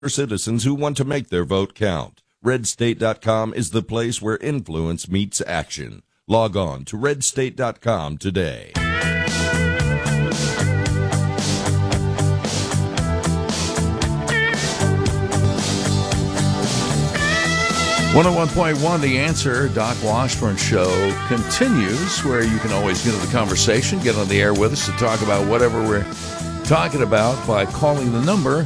For citizens who want to make their vote count, redstate.com is the place where influence meets action. Log on to redstate.com today. 101.1 The Answer, Doc Washburn Show continues, where you can always get into the conversation, get on the air with us to talk about whatever we're talking about by calling the number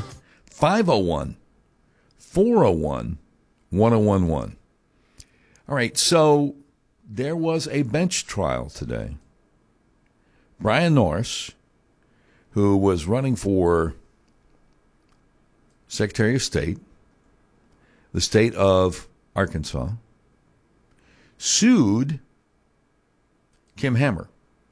501-401-1011. All right, so there was a bench trial today. Brian Norris, who was running for Secretary of State, the state of Arkansas, sued Kim Hammer.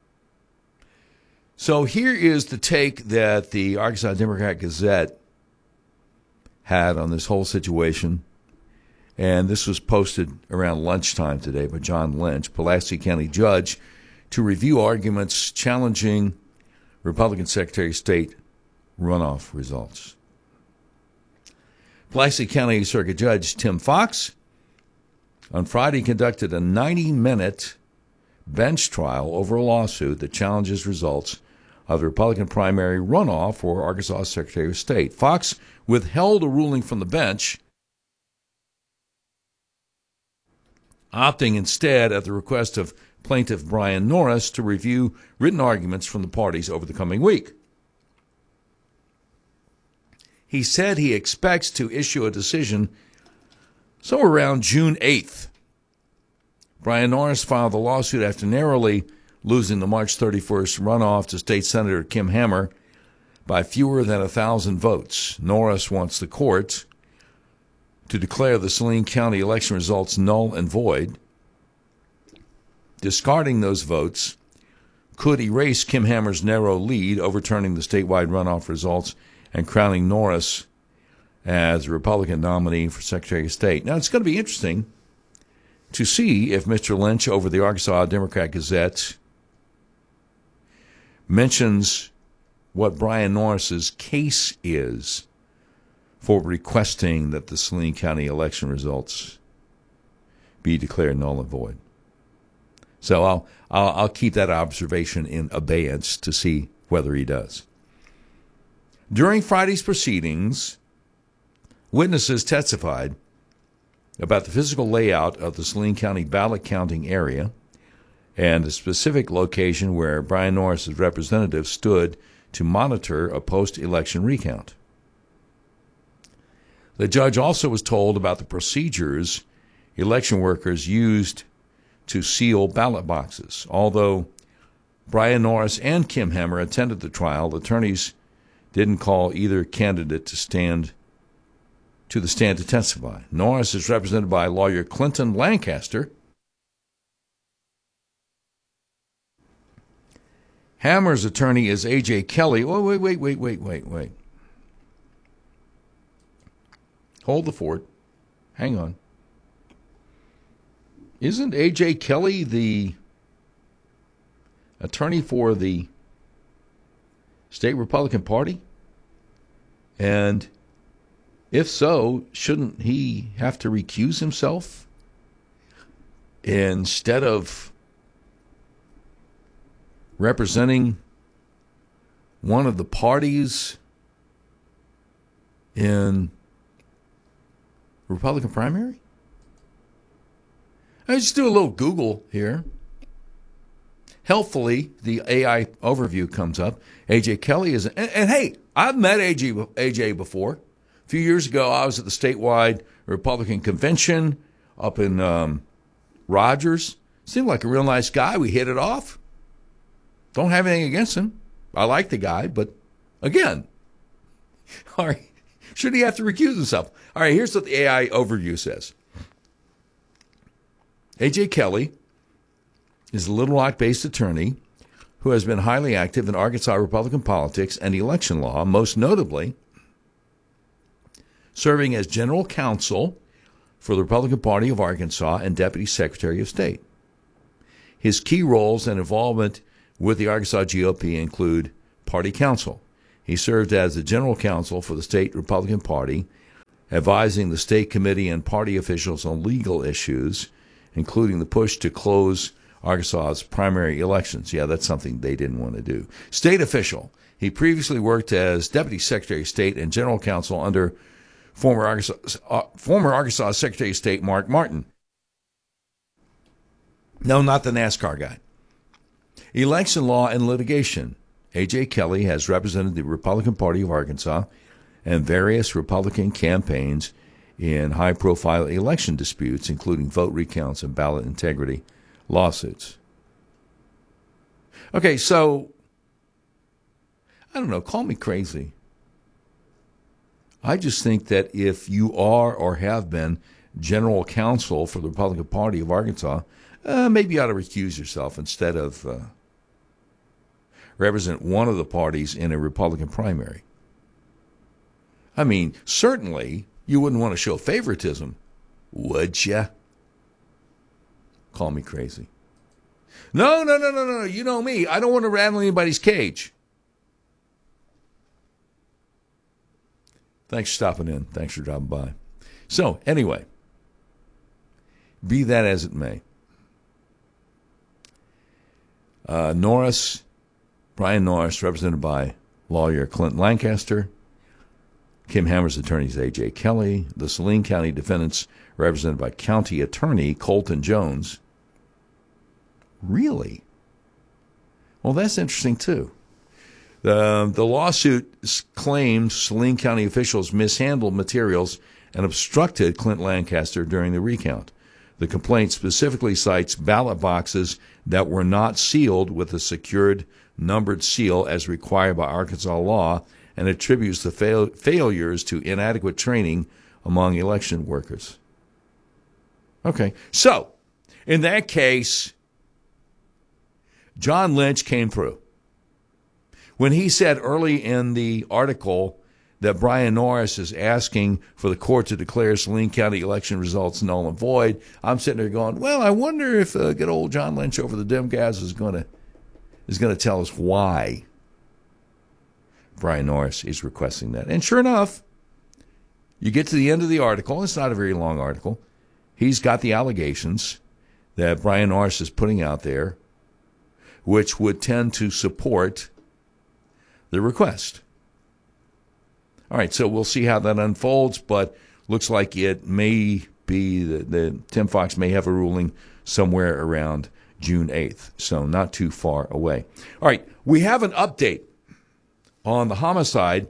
So here is the take that the Arkansas Democrat-Gazette had on this whole situation, and this was posted around lunchtime today by John Lynch, Pulaski County judge, to review arguments challenging Republican Secretary of State runoff results. Pulaski County Circuit Judge Tim Fox on Friday conducted a 90-minute bench trial over a lawsuit that challenges results of the Republican primary runoff for Arkansas Secretary of State. Fox withheld a ruling from the bench, opting instead, at the request of plaintiff Brian Norris, to review written arguments from the parties over the coming week. He said he expects to issue a decision somewhere around June 8th. Brian Norris filed the lawsuit after narrowly losing the March 31st runoff to State Senator Kim Hammer by fewer than 1,000 votes. Norris wants the court to declare the Saline County election results null and void. Discarding those votes could erase Kim Hammer's narrow lead, overturning the statewide runoff results and crowning Norris as the Republican nominee for Secretary of State. Now, it's going to be interesting to see if Mr. Lynch over the Arkansas Democrat-Gazette mentions what Brian Norris's case is for requesting that the Saline County election results be declared null and void. So I'll keep that observation in abeyance to see whether he does. During Friday's proceedings, witnesses testified about the physical layout of the Saline County ballot counting area and the specific location where Brian Norris's representative stood to monitor a post-election recount. The judge also was told about the procedures election workers used to seal ballot boxes. Although Brian Norris and Kim Hammer attended the trial, attorneys didn't call either candidate to the stand to testify. Norris is represented by lawyer Clinton Lancaster. Hammer's attorney is A.J. Kelly. Oh, wait. Hold the fort. Hang on. Isn't A.J. Kelly the attorney for the State Republican Party? And if so, shouldn't he have to recuse himself instead of representing one of the parties in the Republican primary? I just do a little Google here. Helpfully, the AI overview comes up. A.J. Kelly is, and hey, I've met A.J. before. A few years ago, I was at the statewide Republican convention up in Rogers. Seemed like a real nice guy. We hit it off. Don't have anything against him. I like the guy, but again, all right, should he have to recuse himself? All right, here's what the AI overview says. A.J. Kelly is a Little Rock-based attorney who has been highly active in Arkansas Republican politics and election law, most notably serving as general counsel for the Republican Party of Arkansas and Deputy Secretary of State. His key roles and involvement with the Arkansas GOP include party counsel. He served as the general counsel for the state Republican Party advising the state committee and party officials on legal issues, including the push to close Arkansas's primary elections. Yeah, that's something they didn't want to do. State official. He previously worked as Deputy Secretary of State and General Counsel under former Arkansas Secretary of State Mark Martin. No, not the NASCAR guy. Election law and litigation. A.J. Kelly has represented the Republican Party of Arkansas and various Republican campaigns in high-profile election disputes, including vote recounts and ballot integrity lawsuits. Okay, so, I don't know, call me crazy. I just think that if you are or have been general counsel for the Republican Party of Arkansas, maybe you ought to recuse yourself instead of represent one of the parties in a Republican primary. I mean, certainly you wouldn't want to show favoritism, would you? Call me crazy. No. You know me. I don't want to rattle anybody's cage. Thanks for stopping in. Thanks for dropping by. So, anyway, be that as it may. Brian Norris, represented by lawyer Clint Lancaster. Kim Hammer's attorneys A.J. Kelly. The Saline County defendants, represented by County Attorney Colton Jones. Really? Well, that's interesting, too. The lawsuit claims Saline County officials mishandled materials and obstructed Clint Lancaster during the recount. The complaint specifically cites ballot boxes that were not sealed with a secured numbered seal as required by Arkansas law and attributes the failures to inadequate training among election workers. Okay, so in that case, John Lynch came through. When he said early in the article that Brian Norris is asking for the court to declare Saline County election results null and void, I'm sitting there going, well, I wonder if good old John Lynch over the Democrats is going to tell us why Brian Norris is requesting that. And sure enough, you get to the end of the article. It's not a very long article. He's got the allegations that Brian Norris is putting out there, which would tend to support the request. All right, so we'll see how that unfolds, but looks like it may be that Tim Fox may have a ruling somewhere around June 8th, so not too far away. All right, we have an update on the homicide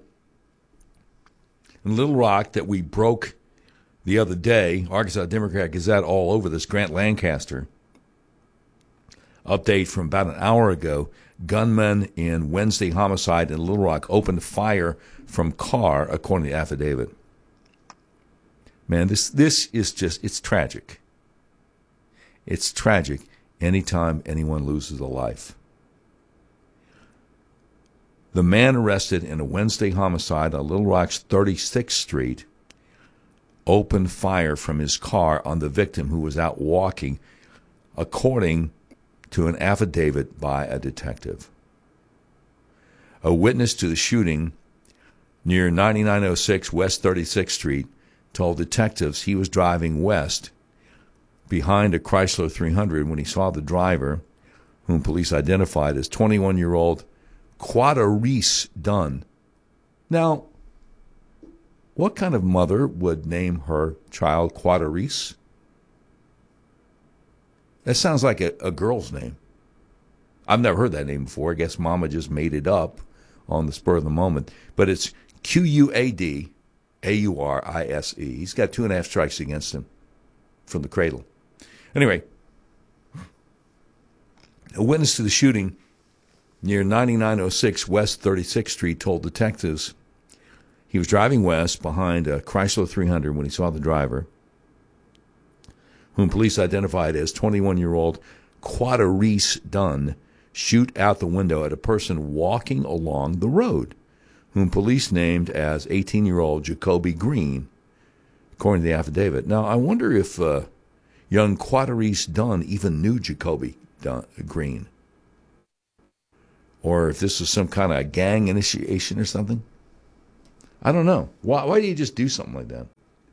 in Little Rock that we broke the other day. Arkansas Democrat Gazette all over this. Grant Lancaster. Update from about an hour ago. Gunmen in Wednesday homicide in Little Rock opened fire from car, according to affidavit. Man, this is just, it's tragic. It's tragic anytime anyone loses a life. The man arrested in a Wednesday homicide on Little Rock's 36th Street opened fire from his car on the victim who was out walking, according to an affidavit by a detective. A witness to the shooting near 9906 West 36th Street told detectives he was driving west behind a Chrysler 300 when he saw the driver, whom police identified as 21-year-old Quadarice Dunn. Now, what kind of mother would name her child Quadarice? That sounds like a girl's name. I've never heard that name before. I guess Mama just made it up on the spur of the moment. But it's Quadarise. He's got 2.5 strikes against him from the cradle. Anyway, a witness to the shooting near 9906 West 36th Street told detectives he was driving west behind a Chrysler 300 when he saw the driver, whom police identified as 21-year-old Quadarice Dunn, shoot out the window at a person walking along the road, whom police named as 18-year-old Jacoby Green, according to the affidavit. Now, I wonder if young Quadarice Dunn even knew Jacoby Green, or if this was some kind of gang initiation or something. I don't know. Why do you just do something like that?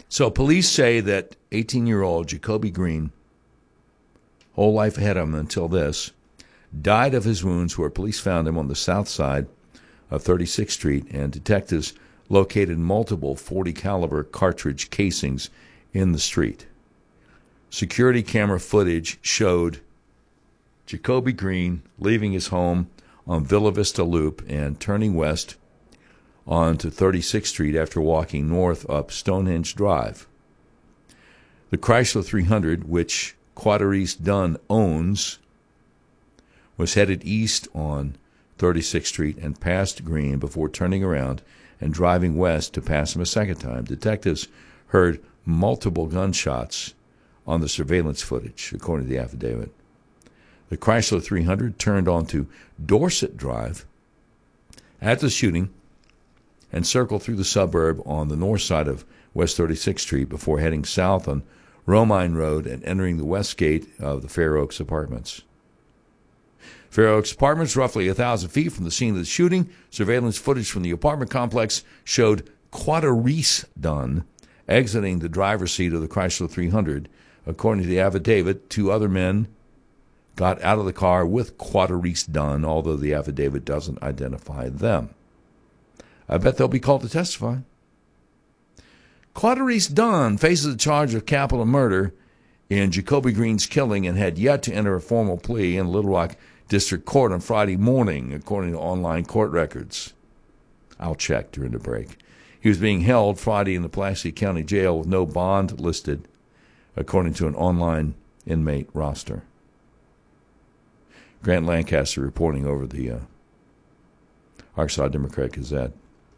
So police say that 18-year-old Jacoby Green, whole life ahead of him until this, died of his wounds where police found him on the south side of 36th Street, and detectives located multiple .40 caliber cartridge casings in the street. Security camera footage showed Jacoby Green leaving his home on Villa Vista Loop and turning west onto 36th Street after walking north up Stonehenge Drive. The Chrysler 300, which Quaterese Dunn owns, was headed east on 36th Street and passed Green before turning around and driving west to pass him a second time. Detectives heard multiple gunshots on the surveillance footage, according to the affidavit. The Chrysler 300 turned onto Dorset Drive at the shooting and circled through the suburb on the north side of West 36th Street before heading south on Romine Road and entering the west gate of the Fair Oaks Apartments. Fair Oaks Apartments, roughly 1,000 feet from the scene of the shooting. Surveillance footage from the apartment complex showed Quaterese Dunn exiting the driver's seat of the Chrysler 300. According to the affidavit, 2 other men got out of the car with Quaterese Dunn, although the affidavit doesn't identify them. I bet they'll be called to testify. Quaterese Dunn faces a charge of capital murder in Jacoby Green's killing and had yet to enter a formal plea in Little Rock District Court on Friday morning, according to online court records. I'll check during the break. He was being held Friday in the Pulaski County Jail with no bond listed, according to an online inmate roster. Grant Lancaster reporting over the Arkansas Democrat-Gazette.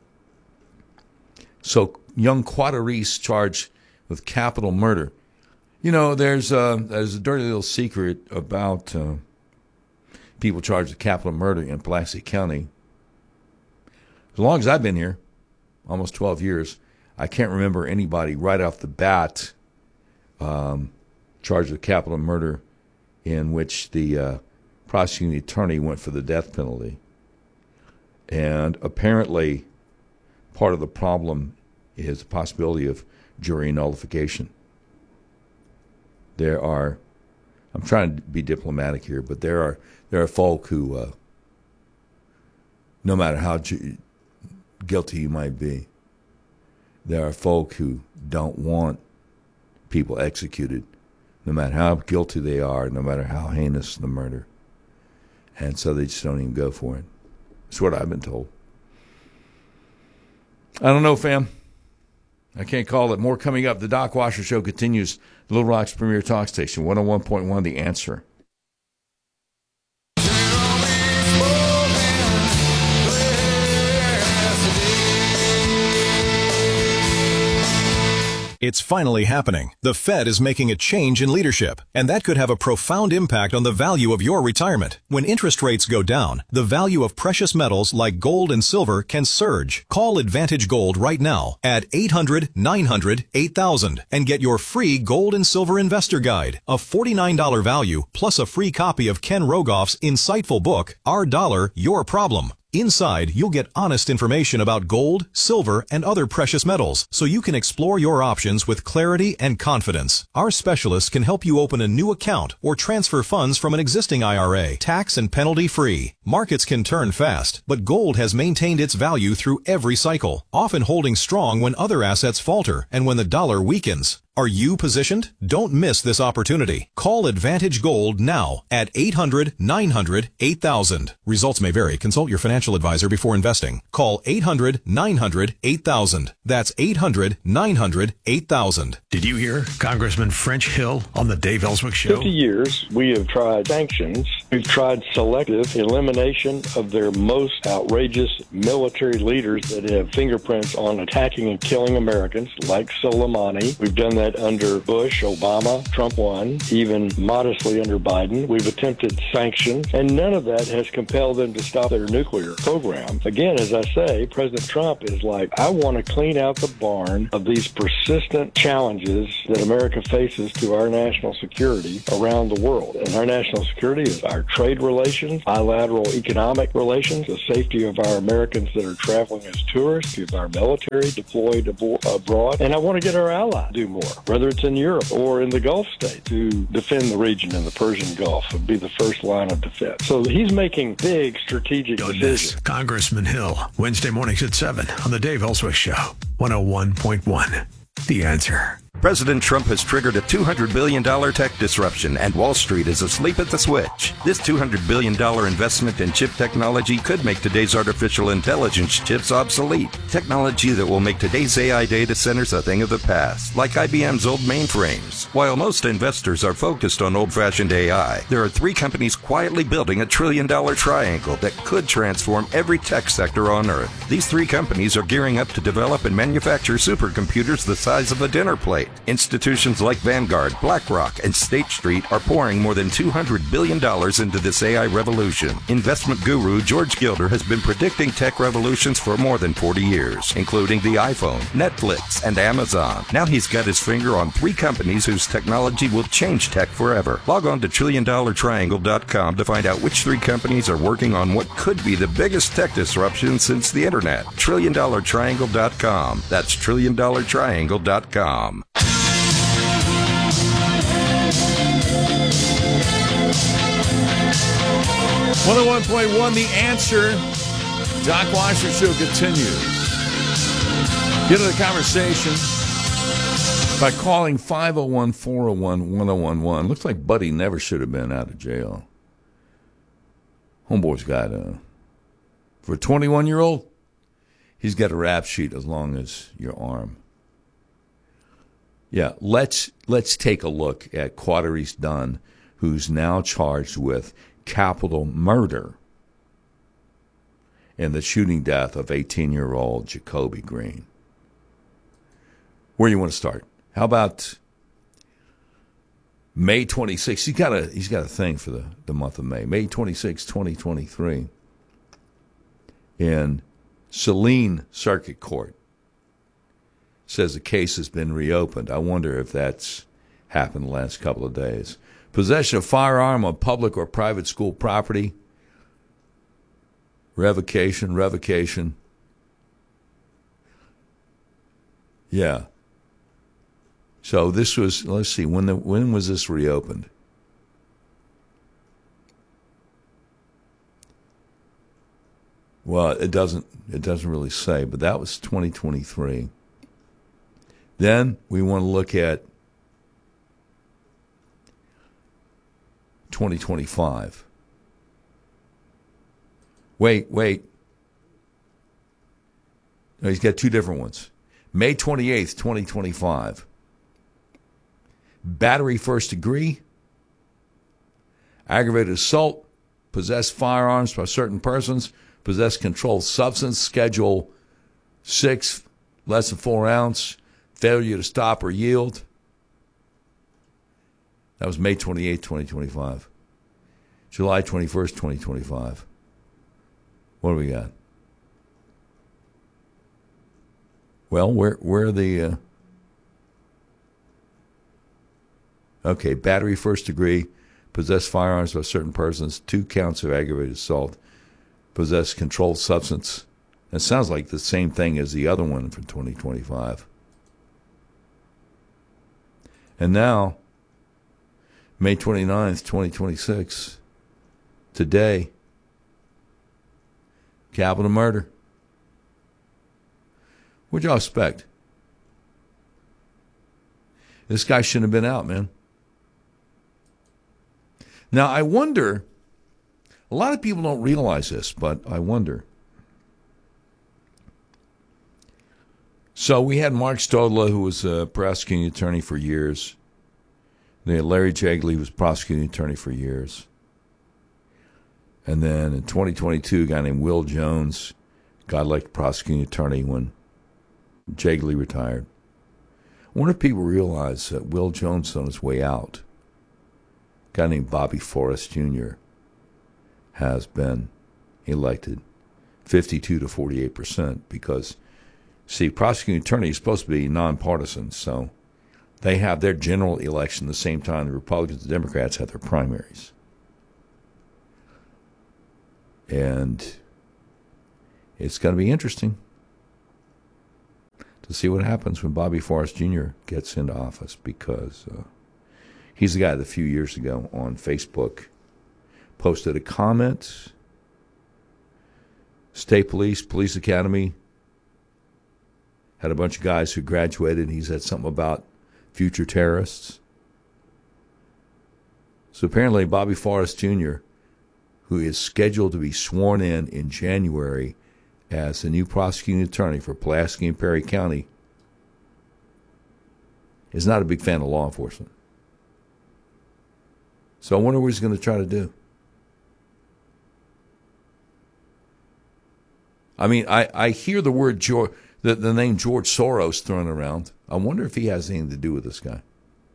So, young Quaterese charged with capital murder. You know, there's a dirty little secret about people charged with capital murder in Pulaski County. As long as I've been here, almost 12 years, I can't remember anybody right off the bat charged with capital murder in which the prosecuting attorney went for the death penalty. And apparently, part of the problem is the possibility of jury nullification. I'm trying to be diplomatic here, but there are folk who, no matter how guilty you might be, there are folk who don't want people executed, no matter how guilty they are, no matter how heinous the murder. And so they just don't even go for it. That's what I've been told. I don't know, fam. I can't call it. More coming up. The Doc Washer Show continues. Little Rock's premier talk station, 101.1 The Answer. It's finally happening. The Fed is making a change in leadership, and that could have a profound impact on the value of your retirement. When interest rates go down, the value of precious metals like gold and silver can surge. Call Advantage Gold right now at 800-900-8000 and get your free Gold and Silver Investor Guide, a $49 value, plus a free copy of Ken Rogoff's insightful book, Our Dollar, Your Problem. Inside, you'll get honest information about gold, silver, and other precious metals, so you can explore your options with clarity and confidence. Our specialists can help you open a new account or transfer funds from an existing IRA, tax and penalty free. Markets can turn fast, but gold has maintained its value through every cycle, often holding strong when other assets falter and when the dollar weakens. Are you positioned? Don't miss this opportunity. Call Advantage Gold now at 800-900-8000. Results may vary. Consult your financial advisor before investing. Call 800-900-8000. That's 800-900-8000. Did you hear Congressman French Hill on the Dave Ellswick Show? 50 years, we have tried sanctions. We've tried selective elimination of their most outrageous military leaders that have fingerprints on attacking and killing Americans, like Soleimani. We've done that tried under Bush, Obama, Trump won, even modestly under Biden. We've attempted sanctions, and none of that has compelled them to stop their nuclear program. Again, as I say, President Trump is like, I want to clean out the barn of these persistent challenges that America faces to our national security around the world. And our national security is our trade relations, bilateral economic relations, the safety of our Americans that are traveling as tourists, is our military deployed abroad. And I want to get our allies to do more, whether it's in Europe or in the Gulf states, to defend the region in the Persian Gulf and be the first line of defense. So he's making big strategic decisions. Congressman Hill, Wednesday mornings at 7 on the Dave Ellswick Show, 101.1. The Answer. President Trump has triggered a $200 billion tech disruption, and Wall Street is asleep at the switch. This $200 billion investment in chip technology could make today's artificial intelligence chips obsolete. Technology that will make today's AI data centers a thing of the past, like IBM's old mainframes. While most investors are focused on old-fashioned AI, there are 3 companies quietly building a trillion-dollar triangle that could transform every tech sector on Earth. These 3 companies are gearing up to develop and manufacture supercomputers the size of a dinner plate. Institutions like Vanguard, BlackRock, and State Street are pouring more than $200 billion into this AI revolution. Investment guru George Gilder has been predicting tech revolutions for more than 40 years, including the iPhone, Netflix, and Amazon. Now he's got his finger on 3 companies whose technology will change tech forever. Log on to TrillionDollarTriangle.com to find out which 3 companies are working on what could be the biggest tech disruption since the internet. TrillionDollarTriangle.com. That's TrillionDollarTriangle.com. 101.1 The Answer. Doc Washer Show continues. Get into the conversation by calling 501-401-1011. Looks like Buddy never should have been out of jail. Homeboy's got for a 21-year-old, he's got a rap sheet as long as your arm. Yeah, let's take a look at Quaterese Dunn, who's now charged with capital murder in the shooting death of 18-year-old Jacoby Green. Where do you want to start? How about May 26th? He's got a thing for the month of May. May 26, 2023, in Saline Circuit Court. Says the case has been reopened. I wonder if that's happened the last couple of days. Possession of firearm on public or private school property. Revocation. Yeah. So this was, let's see, when was this reopened? Well, it doesn't really say, but that was 2023. Then we want to look at 2025. Wait. No, he's got 2 different ones. May 28th, 2025. Battery first degree. Aggravated assault. Possess firearms by certain persons. Possess controlled substance. Schedule 6, less than 4 ounce. Failure to stop or yield. That was May 28, 2025. July 21st, 2025. What do we got? Well, where are the... Okay, battery first degree, possess firearms by certain persons, 2 counts of aggravated assault, possess controlled substance. That sounds like the same thing as the other one for 2025. And now, May 29th, 2026, today, capital murder. What'd y'all expect? This guy shouldn't have been out, man. Now, I wonder, a lot of people don't realize this, but I wonder. So we had Mark Stodla, who was a prosecuting attorney for years. They had Larry Jegley, who was prosecuting attorney for years. And then in 2022, a guy named Will Jones got elected prosecuting attorney when Jegley retired. I wonder if people realize that Will Jones on his way out, a guy named Bobby Forrest Jr., has been elected 52 to 48% because, see, prosecuting attorney is supposed to be nonpartisan, so they have their general election the same time the Republicans and Democrats have their primaries. And it's going to be interesting to see what happens when Bobby Forrest Jr. gets into office, because he's the guy that a few years ago on Facebook posted a comment. State Police, Police Academy, had a bunch of guys who graduated, and he said something about future terrorists. So apparently Bobby Forrest Jr., who is scheduled to be sworn in January as the new prosecuting attorney for Pulaski and Perry County, is not a big fan of law enforcement. So I wonder what he's going to try to do. I mean, I hear the word the name George Soros thrown around. I wonder if he has anything to do with this guy. It'd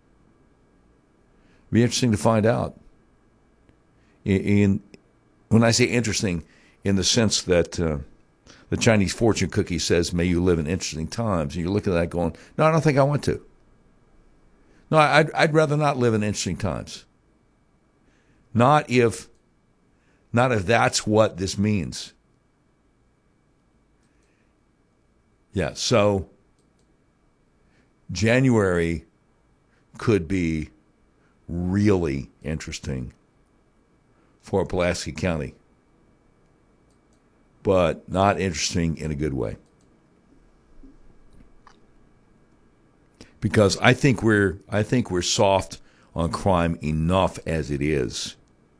be interesting to find out. When I say interesting, in the sense that the Chinese fortune cookie says, "May you live in interesting times," and you're looking at that going, "No, I don't think I want to. No, I'd rather not live in interesting times. Not if that's what this means." Yeah, so January could be really interesting for Pulaski County, but not interesting in a good way. Because I think we're soft on crime enough as it is.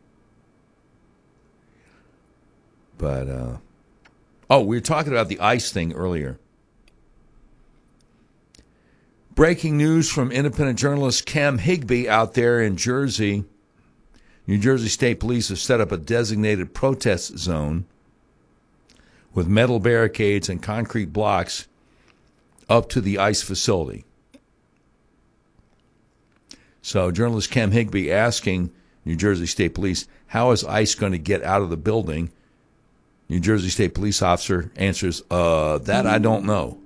But we were talking about the ICE thing earlier. Breaking news from independent journalist Cam Higby out there in Jersey. New Jersey State Police have set up a designated protest zone with metal barricades and concrete blocks up to the ICE facility. So journalist Cam Higby asking New Jersey State Police, how is ICE going to get out of the building? New Jersey State Police officer answers, that I don't know.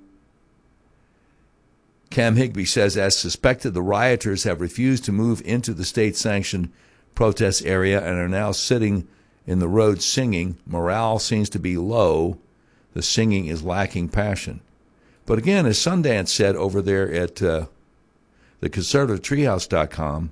Cam Higby says, as suspected, the rioters have refused to move into the state-sanctioned protest area and are now sitting in the road singing. Morale seems to be low. The singing is lacking passion. But again, as Sundance said over there at the conservativetreehouse.com,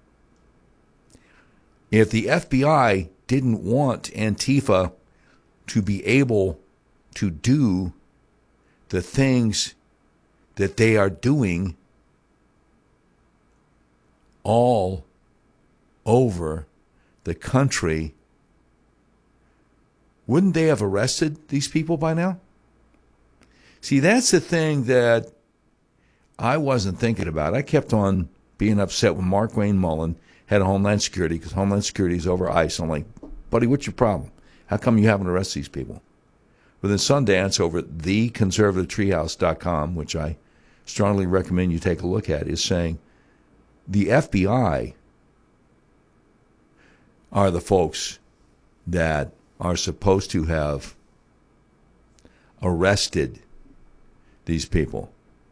if the FBI didn't want Antifa to be able to do the things that they are doing all over the country, wouldn't they have arrested these people by now? See, that's the thing that I wasn't thinking about. I kept on being upset when Mark Wayne Mullen, head of Homeland Security, because Homeland Security is over ICE. I'm like, buddy, what's your problem? How come you haven't arrested these people? But then Sundance over at theconservativetreehouse.com, which I strongly recommend you take a look at, is saying the FBI are the folks that are supposed to have arrested these people.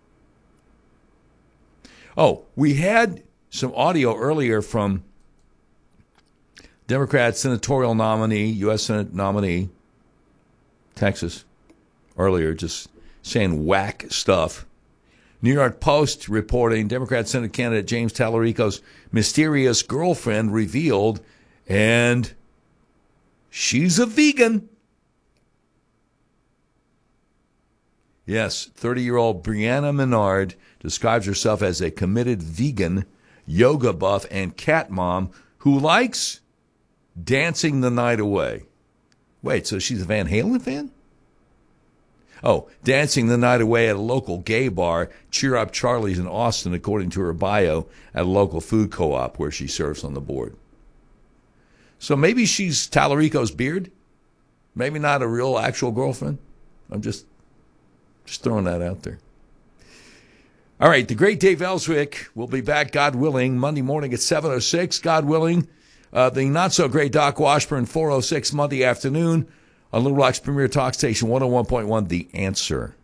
Oh, we had some audio earlier from Democrat senatorial nominee, U.S. Senate nominee, Texas, earlier, just saying whack stuff. New York Post reporting Democrat Senate candidate James Tallarico's mysterious girlfriend revealed, and she's a vegan. Yes, 30-year-old Brianna Menard describes herself as a committed vegan, yoga buff, and cat mom who likes dancing the night away. Wait, so she's a Van Halen fan? Oh, dancing the night away at a local gay bar, Cheer Up Charlie's in Austin, according to her bio, at a local food co-op where she serves on the board. So maybe she's Tallarico's beard? Maybe not a real, actual girlfriend? I'm just throwing that out there. All right, the great Dave Ellswick will be back, God willing, Monday morning at 7:06, God willing. The not-so-great Doc Washburn, 4:06 Monday afternoon on Little Rock's premier talk station, 101.1 The Answer.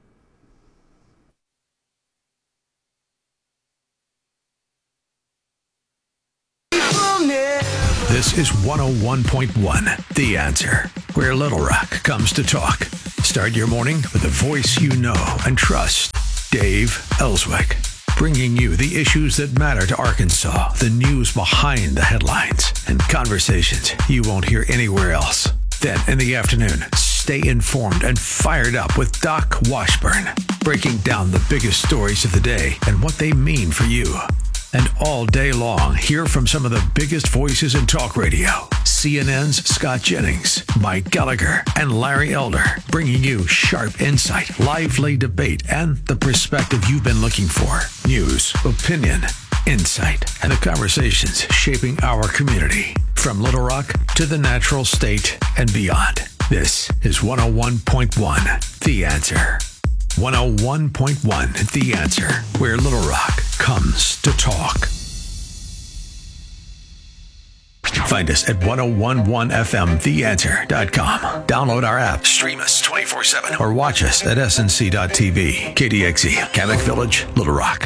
This is 101.1 The Answer, where Little Rock comes to talk. Start your morning with a voice you know and trust. Dave Ellswick, bringing you the issues that matter to Arkansas, the news behind the headlines, and conversations you won't hear anywhere else. Then in the afternoon, stay informed and fired up with Doc Washburn, breaking down the biggest stories of the day and what they mean for you. And all day long, hear from some of the biggest voices in talk radio. CNN's Scott Jennings, Mike Gallagher, and Larry Elder, bringing you sharp insight, lively debate, and the perspective you've been looking for. News, opinion, insight, and the conversations shaping our community. From Little Rock to the Natural State and beyond. This is 101.1 The Answer. 101.1 The Answer, where Little Rock comes to talk. Find us at 1011fmtheanswer.com. Download our app, stream us 24/7, or watch us at snc.tv. KDXE, Kamek Village, Little Rock.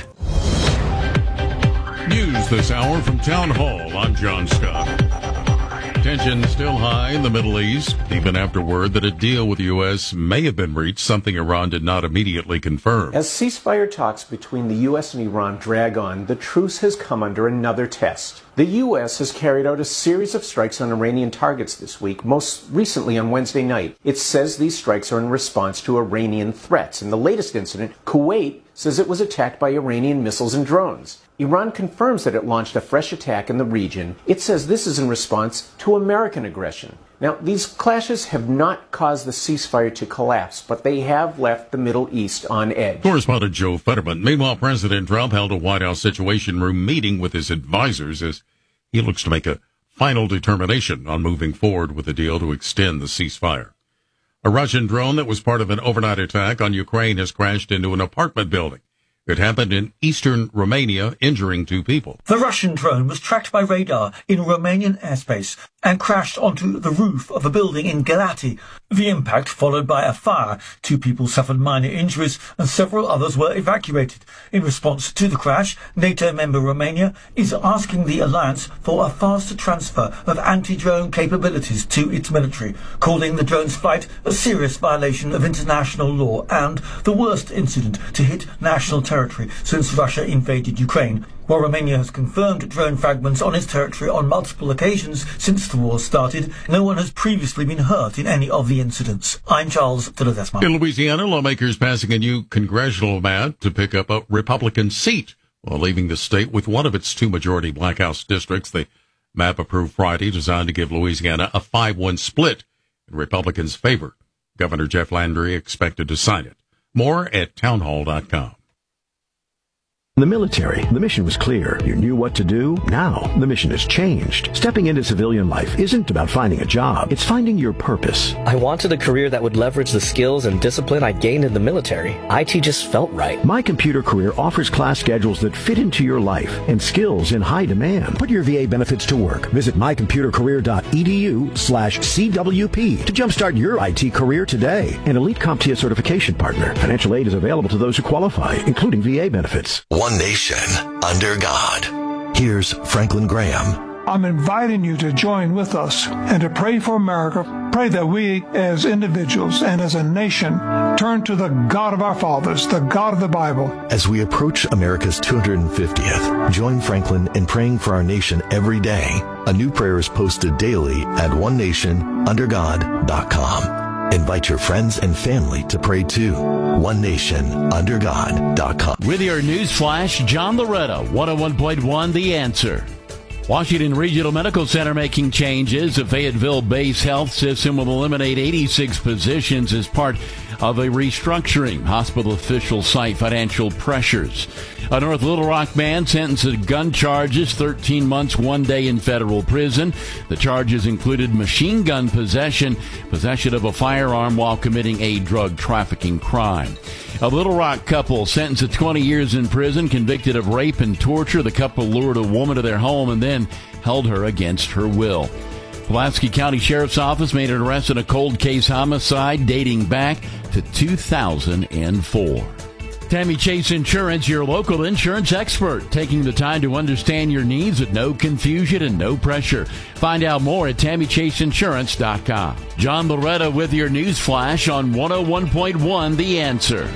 News this hour from Town Hall. I'm John Scott. Tension still high in the Middle East, even after word that a deal with the U.S. may have been reached, something Iran did not immediately confirm. As ceasefire talks between the U.S. and Iran drag on, the truce has come under another test. The U.S. has carried out a series of strikes on Iranian targets this week, most recently on Wednesday night. It says these strikes are in response to Iranian threats. In the latest incident, Kuwait says it was attacked by Iranian missiles and drones. Iran confirms that it launched a fresh attack in the region. It says this is in response to American aggression. Now, these clashes have not caused the ceasefire to collapse, but they have left the Middle East on edge. Correspondent Joe Fetterman. Meanwhile, President Trump held a White House Situation Room meeting with his advisors as he looks to make a final determination on moving forward with a deal to extend the ceasefire. A Russian drone that was part of an overnight attack on Ukraine has crashed into an apartment building. It happened in eastern Romania, injuring 2 people. The Russian drone was tracked by radar in Romanian airspace and crashed onto the roof of a building in Galati. The impact followed by a fire. 2 people suffered minor injuries and several others were evacuated. In response to the crash, NATO member Romania is asking the alliance for a faster transfer of anti-drone capabilities to its military, calling the drone's flight a serious violation of international law and the worst incident to hit national territory since Russia invaded Ukraine. While Romania has confirmed drone fragments on its territory on multiple occasions since the war started, no one has previously been hurt in any of the incidents. I'm Charles de Ledesma. In Louisiana, lawmakers passing a new congressional map to pick up a Republican seat while leaving the state with one of its 2 majority Black House districts. The map approved Friday, designed to give Louisiana a 5-1 split in Republicans' favor. Governor Jeff Landry expected to sign it. More at townhall.com. In the military, the mission was clear. You knew what to do. Now, the mission has changed. Stepping into civilian life isn't about finding a job. It's finding your purpose. I wanted a career that would leverage the skills and discipline I gained in the military. IT just felt right. My Computer Career offers class schedules that fit into your life and skills in high demand. Put your VA benefits to work. Visit mycomputercareer.edu/CWP to jumpstart your IT career today. An elite CompTIA certification partner. Financial aid is available to those who qualify, including VA benefits. One nation under God. Here's Franklin Graham. I'm inviting you to join with us and to pray for America. Pray that we as individuals and as a nation turn to the God of our fathers, the God of the Bible. As we approach America's 250th, join Franklin in praying for our nation every day. A new prayer is posted daily at onenationundergod.com. Invite your friends and family to pray too. OneNationUnderGod.com. With your news flash, John Loretta, 101.1 The Answer. Washington Regional Medical Center making changes. The Fayetteville Base Health System will eliminate 86 positions as part of a restructuring. Hospital officials cite financial pressures. A North Little Rock man sentenced to gun charges, 13 months, 1 day in federal prison. The charges included machine gun possession, possession of a firearm while committing a drug trafficking crime. A Little Rock couple sentenced to 20 years in prison, convicted of rape and torture. The couple lured a woman to their home and then held her against her will. Pulaski County Sheriff's Office made an arrest in a cold case homicide dating back to 2004. Tammy Chase Insurance, your local insurance expert, taking the time to understand your needs with no confusion and no pressure. Find out more at TammyChaseInsurance.com. John Loretta with your news flash on 101.1 The Answer.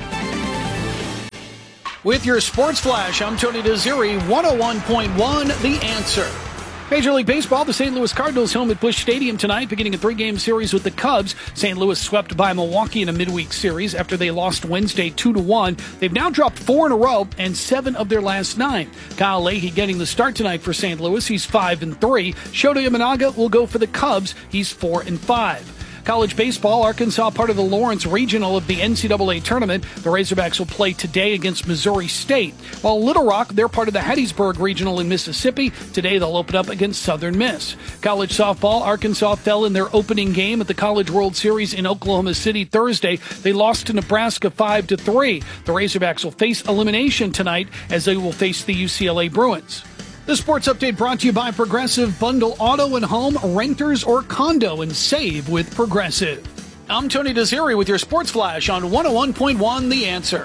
With your sports flash, I'm Tony Desiri, 101.1 The Answer. Major League Baseball, the St. Louis Cardinals home at Busch Stadium tonight, beginning a 3-game series with the Cubs. St. Louis swept by Milwaukee in a midweek series after they lost Wednesday 2-1. They've now dropped 4 in a row and 7 of their last 9. Kyle Leahy getting the start tonight for St. Louis. He's 5-3. Shota Imanaga will go for the Cubs. He's 4-5. College baseball, Arkansas part of the Lawrence Regional of the NCAA tournament. The Razorbacks will play today against Missouri State. While Little Rock, they're part of the Hattiesburg Regional in Mississippi. Today they'll open up against Southern Miss. College softball, Arkansas fell in their opening game at the College World Series in Oklahoma City Thursday. They lost to Nebraska 5-3. The Razorbacks will face elimination tonight as they will face the UCLA Bruins. The sports update brought to you by Progressive. Bundle auto and home, renters or condo, and save with Progressive. I'm Tony Desiri with your sports flash on 101.1 The Answer.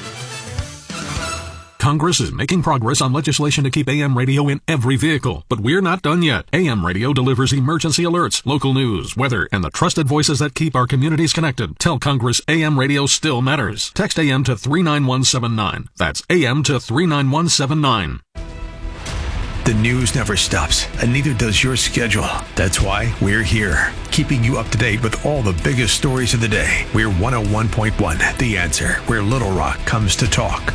Congress is making progress on legislation to keep AM radio in every vehicle, but we're not done yet. AM radio delivers emergency alerts, local news, weather, and the trusted voices that keep our communities connected. Tell Congress AM radio still matters. Text AM to 39179. That's AM to 39179. The news never stops, and neither does your schedule. That's why we're here, keeping you up to date with all the biggest stories of the day. We're 101.1 The Answer, where Little Rock comes to talk.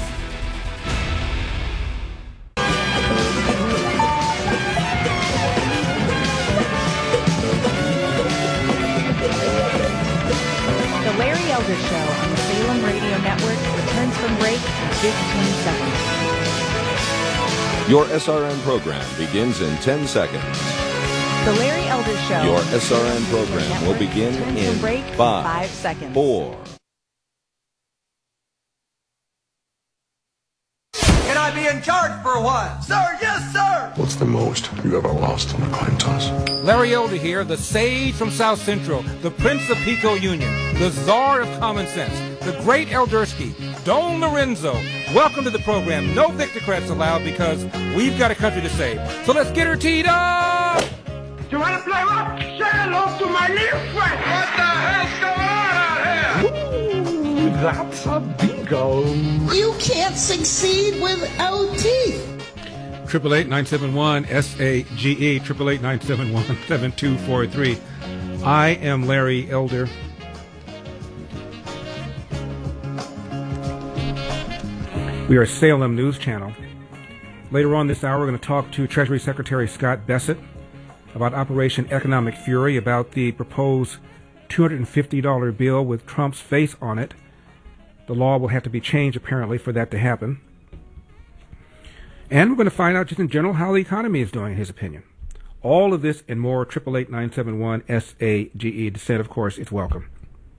The Larry Elder Show on the Salem Radio Network returns from break in 15 seconds. Your SRN program begins in 10 seconds. The Larry Elder Show. Your SRN program will begin in 5 seconds. 4. Can I be in charge for a while? Sir, yes, sir! What's the most you ever lost on a coin toss? Larry Elder here, the sage from South Central, the Prince of Pico Union, the czar of common sense, the great Eldersky, Don Lorenzo. Welcome to the program. No Victorcrats allowed because we've got a country to save. So let's get her teed up! You want to play rock? Say hello to my little friend! What the hell's going on out here? Ooh, that's a bingo. You can't succeed without teeth. 888-971-SAGE, 888-971-7243. I am Larry Elder. We are Salem News Channel. Later on this hour, we're going to talk to Treasury Secretary Scott Bessent about Operation Economic Fury, about the proposed $250 bill with Trump's face on it. The law will have to be changed, apparently, for that to happen. And we're going to find out just in general how the economy is doing, in his opinion. All of this and more, 888-971-SAGE. Dissent, of course, is welcome.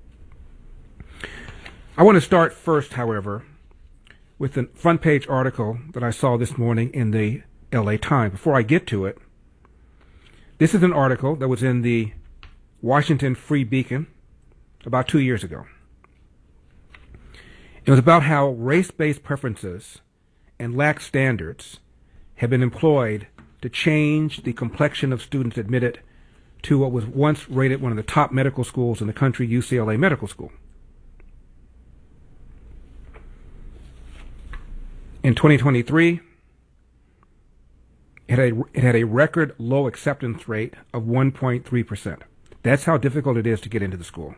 I want to start first, however, with the front page article that I saw this morning in the LA Times. Before I get to it, this is an article that was in the Washington Free Beacon about 2 years ago. It was about how race-based preferences and lax standards have been employed to change the complexion of students admitted to what was once rated one of the top medical schools in the country, UCLA Medical School. In 2023, it had a record low acceptance rate of 1.3%. That's how difficult it is to get into the school.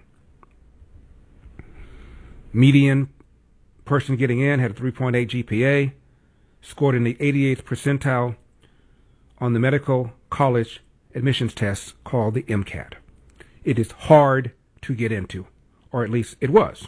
Median person getting in had a 3.8 GPA, scored in the 88th percentile on the medical college admissions test called the MCAT. It is hard to get into, or at least it was.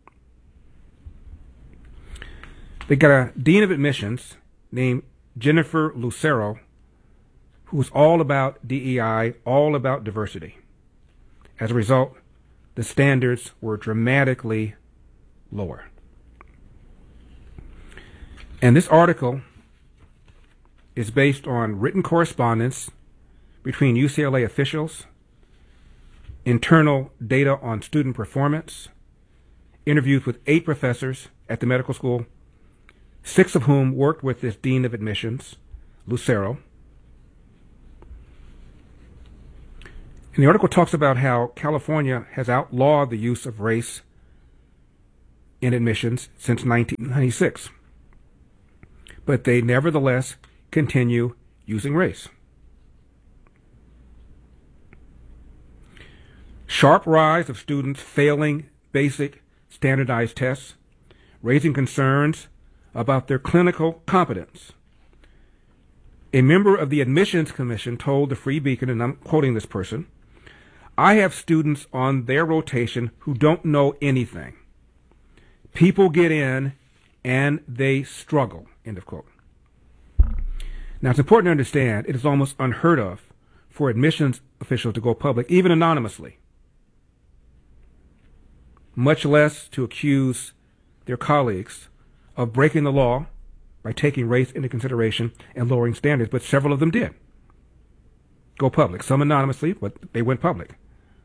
They got a dean of admissions named Jennifer Lucero, who was all about DEI, all about diversity. As a result, the standards were dramatically lower. And this article is based on written correspondence between UCLA officials, internal data on student performance, interviews with 8 professors at the medical school, 6 of whom worked with this dean of admissions, Lucero. And the article talks about how California has outlawed the use of race in admissions since 1996, but they nevertheless continue using race. Sharp rise of students failing basic standardized tests, raising concerns about their clinical competence. A member of the admissions commission told the Free Beacon, and I'm quoting this person, "I have students on their rotation who don't know anything. People get in and they struggle," end of quote. Now, it's important to understand it is almost unheard of for admissions officials to go public, even anonymously, much less to accuse their colleagues of breaking the law by taking race into consideration and lowering standards, but several of them did go public, some anonymously, but they went public.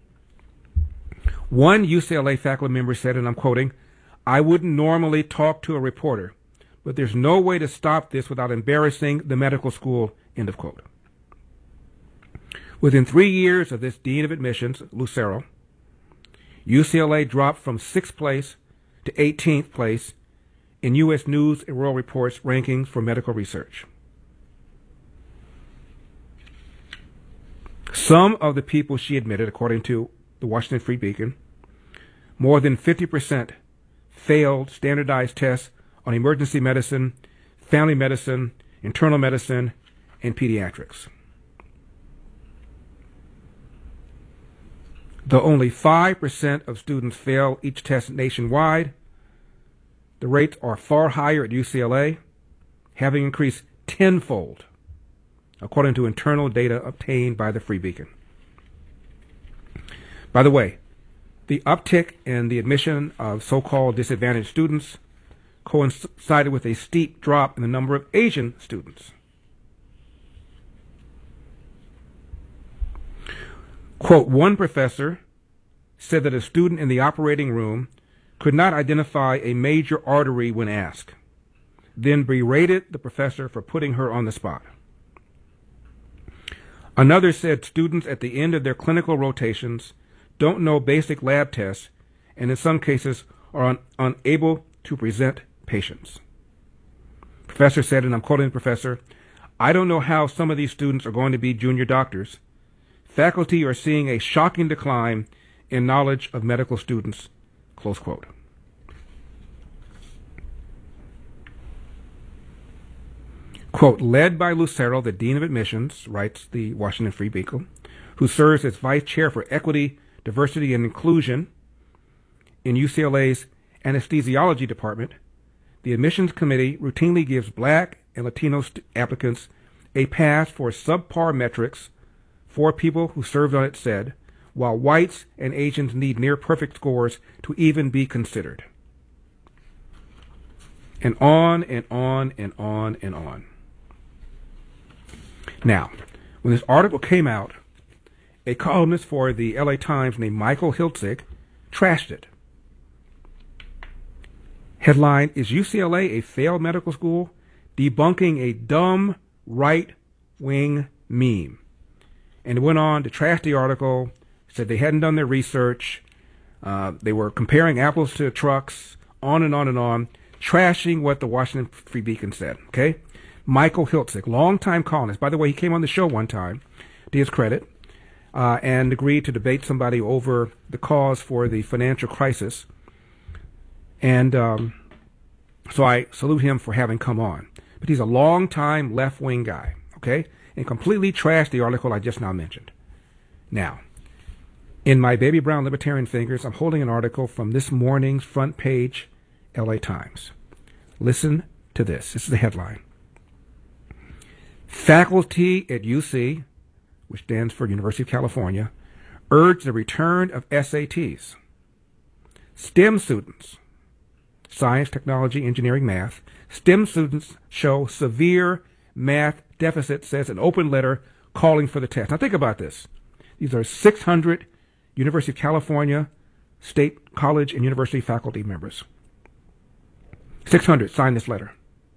One UCLA faculty member said, and I'm quoting, "I wouldn't normally talk to a reporter, but there's no way to stop this without embarrassing the medical school," end of quote. Within 3 years of this dean of admissions, Lucero, UCLA dropped from 6th place to 18th place in U.S. News and World Report's rankings for medical research. Some of the people she admitted, according to the Washington Free Beacon, more than 50% failed standardized tests on emergency medicine, family medicine, internal medicine, and pediatrics. Though only 5% of students fail each test nationwide, the rates are far higher at UCLA, having increased tenfold, according to internal data obtained by the Free Beacon. By the way, the uptick in the admission of so-called disadvantaged students coincided with a steep drop in the number of Asian students. Quote, one professor said that a student in the operating room could not identify a major artery when asked, then berated the professor for putting her on the spot. Another said students at the end of their clinical rotations don't know basic lab tests and in some cases are unable to present patients. Professor said, and I'm quoting the professor, "I don't know how some of these students are going to be junior doctors. Faculty are seeing a shocking decline in knowledge of medical students," close quote. Quote, led by Lucero, the Dean of Admissions, writes the Washington Free Beacon, who serves as Vice Chair for Equity, Diversity, and Inclusion in UCLA's Anesthesiology Department, the Admissions Committee routinely gives Black and Latino applicants a pass for subpar metrics for people who served on it said, while whites and Asians need near-perfect scores to even be considered. And on and on and on and on. Now, when this article came out, a columnist for the LA Times named Michael Hiltzik trashed it. Headline, is UCLA a failed medical school? Debunking a dumb right-wing meme. And it went on to trash the article, said they hadn't done their research, they were comparing apples to trucks, on and on and on, trashing what the Washington Free Beacon said, okay? Michael Hiltzik, longtime columnist. By the way, he came on the show one time, to his credit, and agreed to debate somebody over the cause for the financial crisis. And so I salute him for having come on. But he's a longtime left-wing guy, okay? And completely trashed the article I just now mentioned. Now, in my baby brown libertarian fingers, I'm holding an article from this morning's front page LA Times. Listen to this. This is the headline. Faculty at UC, which stands for University of California, urge the return of SATs. STEM students science, technology, engineering, math. STEM students show severe math deficit, says an open letter calling for the test. Now think about this. These are 600 University of California State College and University faculty members. 600 signed this letter.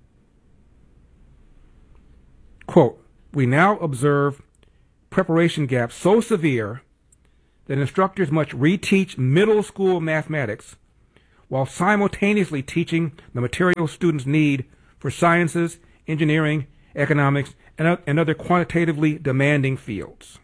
Quote, we now observe preparation gaps so severe that instructors must reteach middle school mathematics while simultaneously teaching the materials students need for sciences, engineering, economics, and other quantitatively demanding fields.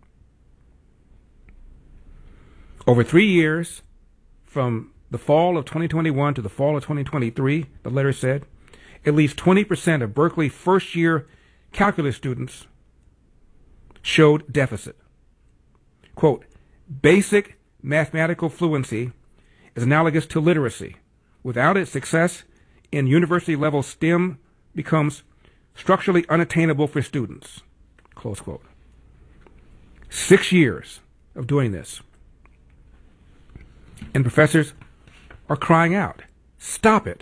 Over 3 years, from the fall of 2021 to the fall of 2023, the letter said, at least 20% of Berkeley first-year calculus students showed deficit. Quote, basic mathematical fluency is analogous to literacy. Without it, success in university-level STEM becomes structurally unattainable for students. Close quote. 6 years of doing this. And professors are crying out, stop it.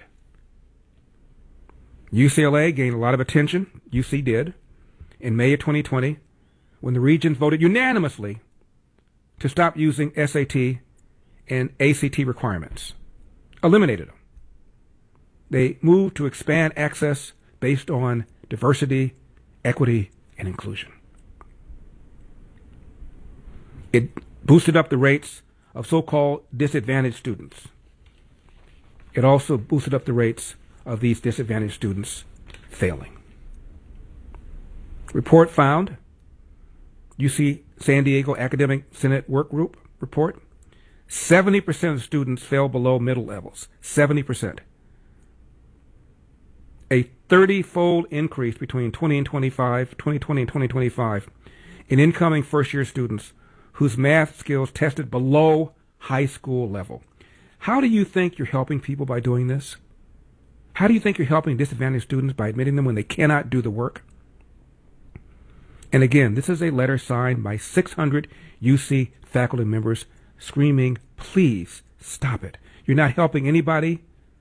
UCLA gained a lot of attention, UC did, in May of 2020, when the regions voted unanimously to stop using SAT and ACT requirements. Eliminated them. They moved to expand access based on diversity, equity, and inclusion. It boosted up the rates of so-called disadvantaged students. It also boosted up the rates of these disadvantaged students failing. Report found, UC San Diego Academic Senate Work Group report, 70% of students fell below middle levels. 70%. A 30-fold increase between 2020 and 2025 in incoming first-year students whose math skills tested below high school level. How do you think you're helping people by doing this? How do you think you're helping disadvantaged students by admitting them when they cannot do the work? And again, this is a letter signed by 600 UC faculty members screaming, please stop it. You're not helping anybody.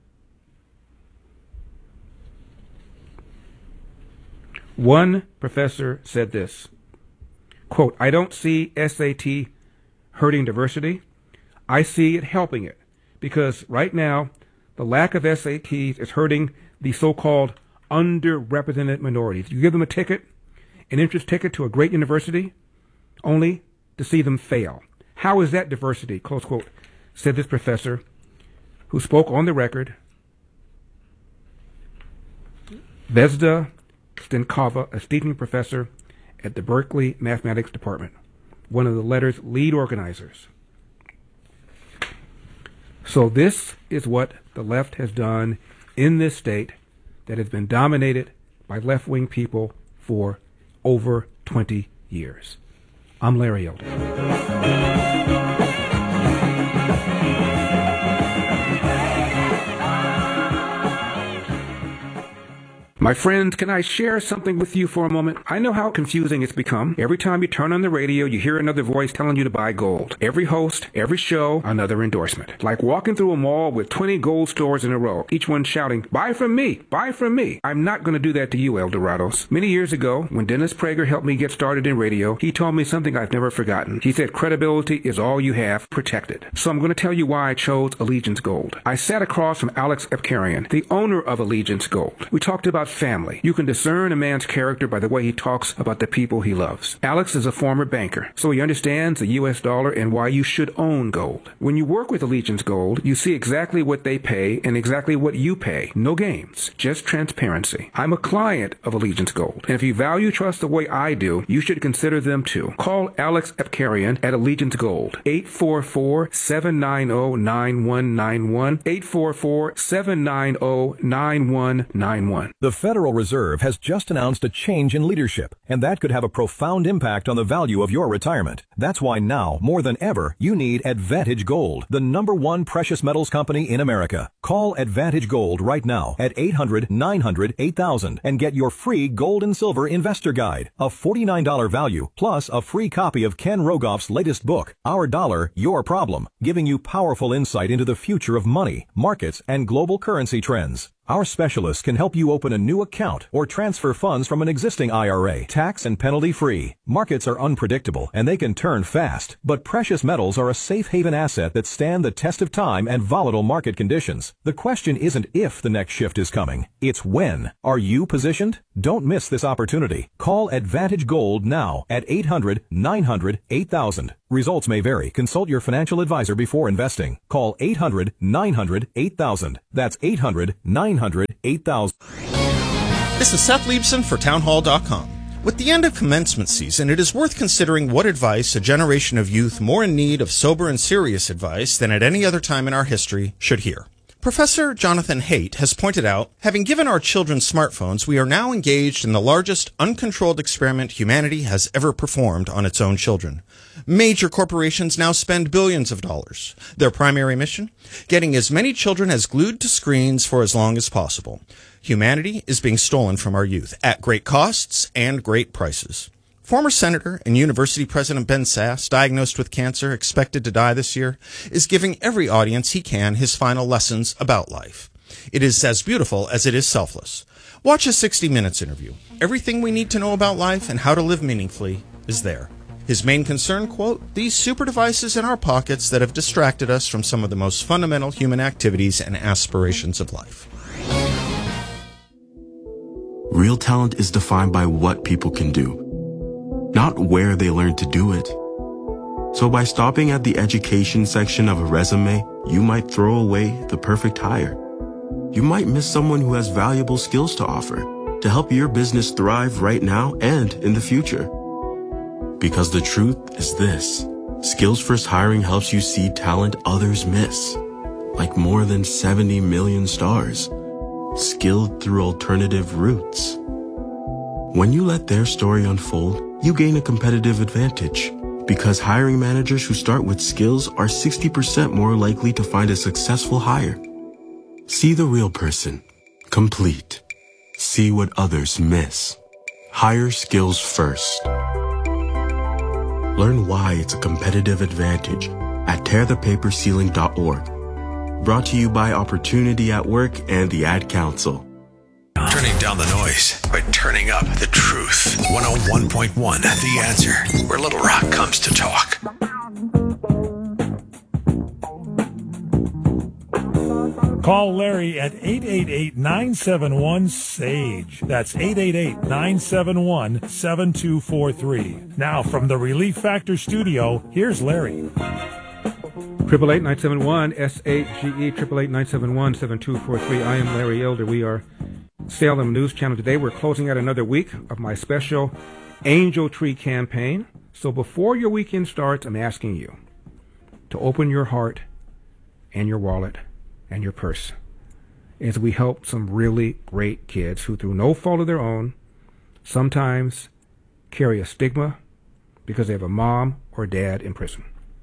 One professor said this, quote, I don't see SAT hurting diversity. I see it helping it because right now the lack of SATs is hurting the so-called underrepresented minorities. You give them a ticket, an entrance ticket to a great university, only to see them fail. How is that diversity? Close quote, said this professor who spoke on the record, Vesda Stenkova, a teaching professor at the Berkeley Mathematics Department, one of the letter's lead organizers. So this is what the left has done in this state that has been dominated by left-wing people for over 20 years. I'm Larry Elder. My friends, can I share something with you for a moment? I know how confusing it's become. Every time you turn on the radio, you hear another voice telling you to buy gold. Every host, every show, another endorsement. Like walking through a mall with 20 gold stores in a row, each one shouting, buy from me, buy from me. I'm not going to do that to you, Eldorados. Many years ago, when Dennis Prager helped me get started in radio, he told me something I've never forgotten. He said, credibility is all you have, protected. So I'm going to tell you why I chose Allegiance Gold. I sat across from Alex Epkarian, the owner of Allegiance Gold. We talked about family. You can discern a man's character by the way he talks about the people he loves. Alex is a former banker, so he understands the U.S. dollar and why you should own gold. When you work with Allegiance Gold, you see exactly what they pay and exactly what you pay. No games, just transparency. I'm a client of Allegiance Gold, and if you value trust the way I do, you should consider them too. Call Alex Epkarian at Allegiance Gold, 844-790-9191, 844-790-9191. The Federal Reserve has just announced a change in leadership, and that could have a profound impact on the value of your retirement. That's why now, more than ever, you need Advantage Gold, the #1 precious metals company in America. Call Advantage Gold right now at 800-900-8000 and get your free gold and silver investor guide, a $49 value, plus a free copy of Ken Rogoff's latest book, Our Dollar, Your Problem, giving you powerful insight into the future of money, markets, and global currency trends. Our specialists can help you open a new account or transfer funds from an existing IRA, tax and penalty free. Markets are unpredictable and they can turn fast, but precious metals are a safe haven asset that stand the test of time and volatile market conditions. The question isn't if the next shift is coming, it's when. Are you positioned? Don't miss this opportunity. Call Advantage Gold now at 800-900-8000. Results may vary. Consult your financial advisor before investing. Call 800-900-8000. That's 800-900-8000. This is Seth Liebson for townhall.com. With the end of commencement season, it is worth considering what advice a generation of youth more in need of sober and serious advice than at any other time in our history should hear. Professor Jonathan Haidt has pointed out, having given our children smartphones, we are now engaged in the largest uncontrolled experiment humanity has ever performed on its own children. Major corporations now spend billions of dollars. Their primary mission? Getting as many children as glued to screens for as long as possible. Humanity is being stolen from our youth at great costs and great prices. Former Senator and University President Ben Sasse, diagnosed with cancer, expected to die this year, is giving every audience he can his final lessons about life. It is as beautiful as it is selfless. Watch a 60 Minutes interview. Everything we need to know about life and how to live meaningfully is there. His main concern, quote, these super devices in our pockets that have distracted us from some of the most fundamental human activities and aspirations of life. Real talent is defined by what people can do, not where they learn to do it. So by stopping at the education section of a resume, you might throw away the perfect hire. You might miss someone who has valuable skills to offer to help your business thrive right now and in the future. Because the truth is this, Skills First Hiring helps you see talent others miss, like more than 70 million stars, skilled through alternative routes. When you let their story unfold, you gain a competitive advantage because hiring managers who start with skills are 60% more likely to find a successful hire. See the real person, complete. See what others miss. Hire skills first. Learn why it's a competitive advantage at tearthepaperceiling.org. Brought to you by Opportunity at Work and the Ad Council. Turning down the noise by turning up the truth. 101.1 The Answer, where Little Rock comes to talk. Call Larry at 888-971-SAGE. That's 888-971-7243. Now, from the Relief Factor studio, here's Larry. 888-971-SAGE, 888-971-7243. I am Larry Elder. We are Salem News Channel. Today we're closing out another week of my special Angel Tree campaign. So before your weekend starts, I'm asking you to open your heart and your wallet and your purse as we help some really great kids who, through no fault of their own, sometimes carry a stigma because they have a mom or dad in prison.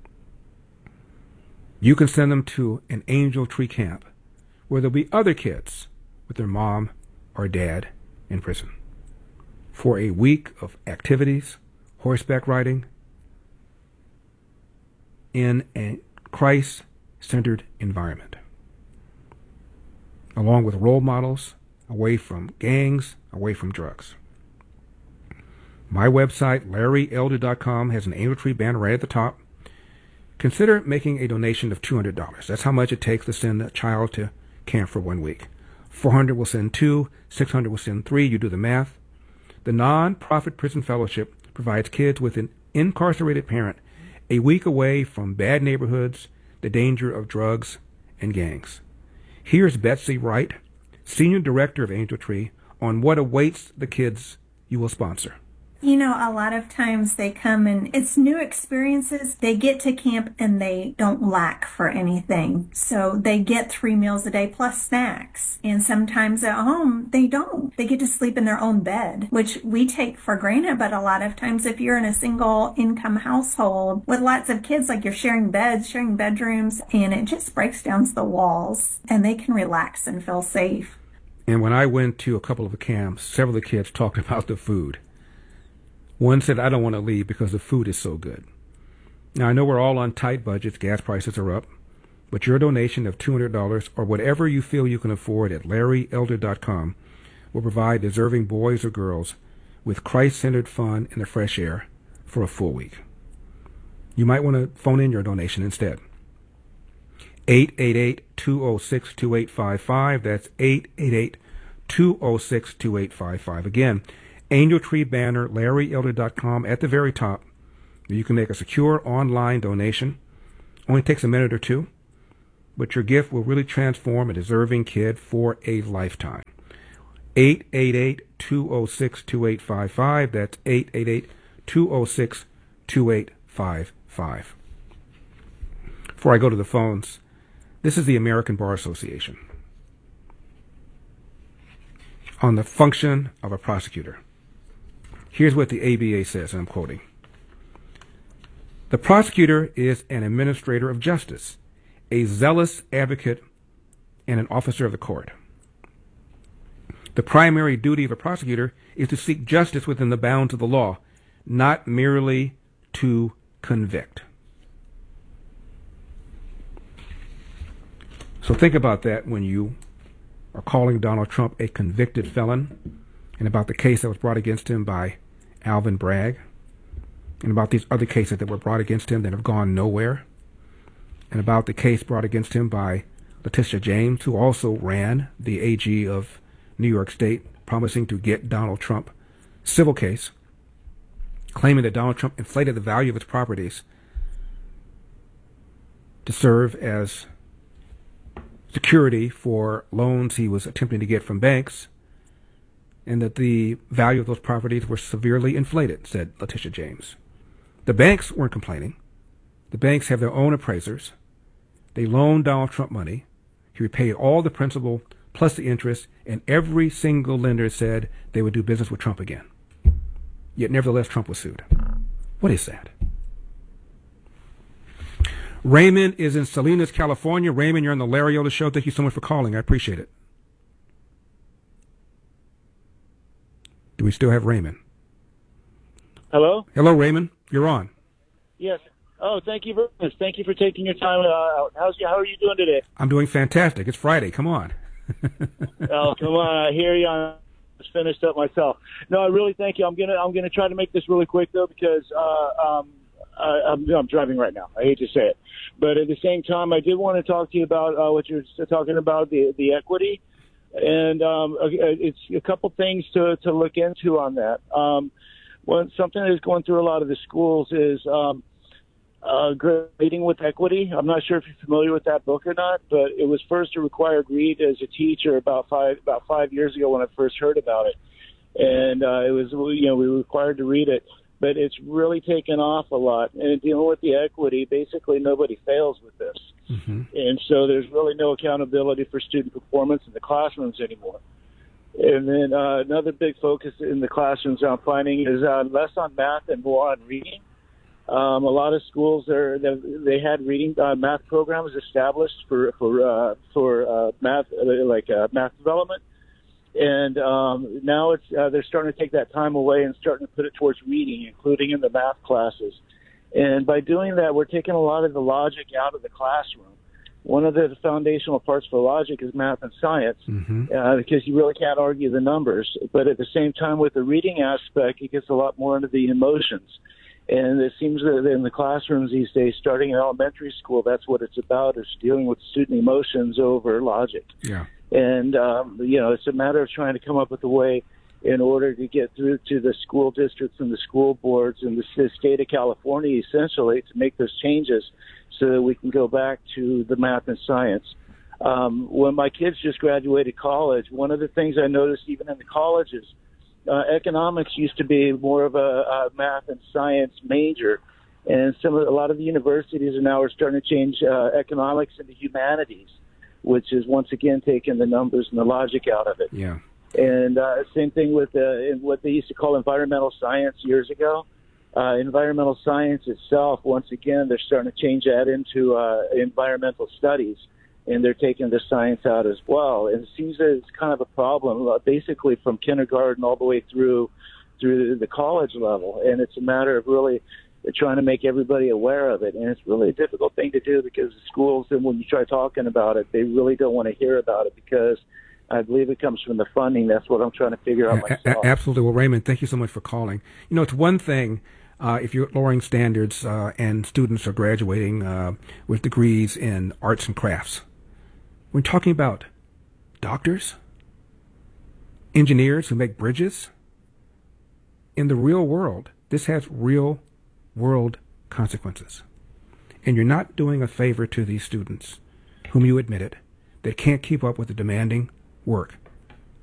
You can send them to an Angel Tree camp where there'll be other kids with their mom or dad in prison for a week of activities, horseback riding, in a Christ-centered environment, along with role models, away from gangs, away from drugs. My website, LarryElder.com, has an Angel Tree banner right at the top. Consider making a donation of $200. That's how much it takes to send a child to camp for 1 week. 400 will send 2, 600 will send 3. You do the math. The non-profit Prison Fellowship provides kids with an incarcerated parent a week away from bad neighborhoods, the danger of drugs and gangs. Here's Betsy Wright, Senior Director of Angel Tree, on what awaits the kids you will sponsor. You know, a lot of times they come and it's new experiences. They get to camp and they don't lack for anything. So they get 3 meals a day plus snacks. And sometimes at home, they don't. They get to sleep in their own bed, which we take for granted. But a lot of times if you're in a single income household with lots of kids, like you're sharing beds, sharing bedrooms, and it just breaks down the walls and they can relax and feel safe. And when I went to a couple of the camps, several of the kids talked about the food. One said, I don't want to leave because the food is so good. Now, I know we're all on tight budgets. Gas prices are up. But your donation of $200 or whatever you feel you can afford at LarryElder.com will provide deserving boys or girls with Christ-centered fun in the fresh air for a full week. You might want to phone in your donation instead. 888-206-2855. That's 888-206-2855. Again, Angel Tree banner, LarryElder.com at the very top. You can make a secure online donation. Only takes a minute or two, but your gift will really transform a deserving kid for a lifetime. 888-206-2855. That's 888-206-2855. Before I go to the phones, this is the American Bar Association on the function of a prosecutor. Here's what the ABA says, and I'm quoting. The prosecutor is an administrator of justice, a zealous advocate, and an officer of the court. The primary duty of a prosecutor is to seek justice within the bounds of the law, not merely to convict. So think about that when you are calling Donald Trump a convicted felon, and about the case that was brought against him by Alvin Bragg, and about these other cases that were brought against him that have gone nowhere, and about the case brought against him by Letitia James, who also ran the AG of New York State, promising to get Donald Trump civil case, claiming that Donald Trump inflated the value of his properties to serve as security for loans he was attempting to get from banks, and that the value of those properties were severely inflated, said Letitia James. The banks weren't complaining. The banks have their own appraisers. They loaned Donald Trump money. He repaid all the principal plus the interest, and every single lender said they would do business with Trump again. Yet nevertheless, Trump was sued. What is that? Raymond is in Salinas, California. Raymond, you're on the Larry Elder Show. Thank you so much for calling. I appreciate it. Do we still have Raymond? Hello? Hello, Raymond. You're on. Yes. Oh, thank you very much. Thank you for taking your time out. How are you doing today? I'm doing fantastic. It's Friday. Come on. Oh, come on. I hear you. I just finished up myself. No, I really thank you. I'm gonna try to make this really quick though, because I'm driving right now. I hate to say it, but at the same time, I did want to talk to you about what you're talking about, the equity. And it's a couple things to look into on that. Something that is going through a lot of the schools is Grading with Equity. I'm not sure if you're familiar with that book or not, but it was first a required read as a teacher about 5 years ago when I first heard about it, and it was we were required to read it. But it's really taken off a lot. And dealing with the equity, basically nobody fails with this. Mm-hmm. And so there's really no accountability for student performance in the classrooms anymore. And then another big focus in the classrooms I'm finding is less on math and more on reading. A lot of schools they had reading math programs established for math, like math development. And now they're starting to take that time away and starting to put it towards reading, including in the math classes. And by doing that, we're taking a lot of the logic out of the classroom. One of the foundational parts for logic is math and science, because you really can't argue the numbers. But at the same time, with the reading aspect, it gets a lot more into the emotions. And it seems that in the classrooms these days, starting in elementary school, that's what it's about, is dealing with student emotions over logic. Yeah. And, it's a matter of trying to come up with a way in order to get through to the school districts and the school boards and the state of California, essentially, to make those changes so that we can go back to the math and science. When my kids just graduated college, one of the things I noticed even in the colleges economics used to be more of a math and science major, and a lot of the universities are starting to change economics into humanities, which is once again taking the numbers and the logic out of it. Yeah. And same thing with what they used to call environmental science years ago. Environmental science itself, once again, they're starting to change that into environmental studies, and they're taking the science out as well. And it seems that it's kind of a problem, basically from kindergarten all the way through the college level. And it's a matter of really trying to make everybody aware of it. And it's really a difficult thing to do because the schools, and when you try talking about it, they really don't want to hear about it because I believe it comes from the funding. That's what I'm trying to figure out myself. Absolutely. Well, Raymond, thank you so much for calling. You know, it's one thing if you're lowering standards and students are graduating with degrees in arts and crafts. We're talking about doctors, engineers who make bridges. In the real world, this has real world consequences. And you're not doing a favor to these students, whom you admitted, that can't keep up with the demanding work